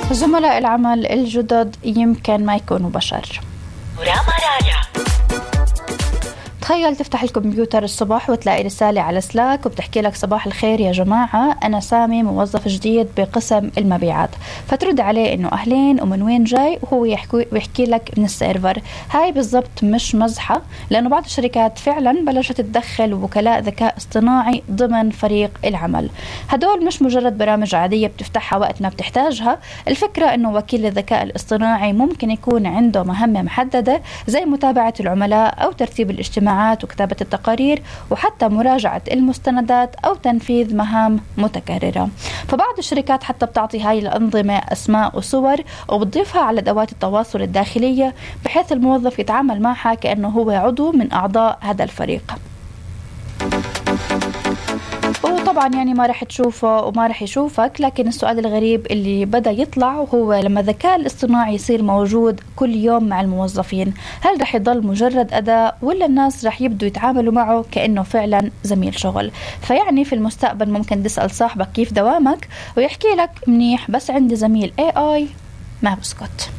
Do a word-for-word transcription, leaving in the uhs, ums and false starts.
زملاء العمل الجدد يمكن ما يكونوا بشر. تخيل تفتح الكمبيوتر الصبح وتلاقي رسالة على سلاك وبتحكي لك صباح الخير يا جماعة، أنا سامي موظف جديد بقسم المبيعات. فترد عليه إنه أهلين ومن وين جاي، وهو يحكي, يحكي لك من السيرفر. هاي بالضبط مش مزحة، لأنه بعض الشركات فعلا بلشت تدخل وكلاء ذكاء اصطناعي ضمن فريق العمل. هدول مش مجرد برامج عادية بتفتحها وقت ما بتحتاجها. الفكرة إنه وكيل الذكاء الاصطناعي ممكن يكون عنده مهمة محددة زي متابعة العملاء أو ترتيب الاجتماعات وكتابة التقارير وحتى مراجعة المستندات أو تنفيذ مهام متكررة. فبعض الشركات حتى بتعطي هاي الأنظمة أسماء وصور وبتضيفها على أدوات التواصل الداخلية بحيث الموظف يتعامل معها كأنه هو عضو من أعضاء هذا الفريق. وطبعا يعني ما رح تشوفه وما رح يشوفك، لكن السؤال الغريب اللي بدأ يطلع هو لما الذكاء الاصطناعي يصير موجود كل يوم مع الموظفين، هل رح يضل مجرد أداة ولا الناس رح يبدوا يتعاملوا معه كأنه فعلا زميل شغل؟ فيعني في المستقبل ممكن تسأل صاحبك كيف دوامك ويحكي لك منيح، بس عندي زميل إيه آي ما بسكت.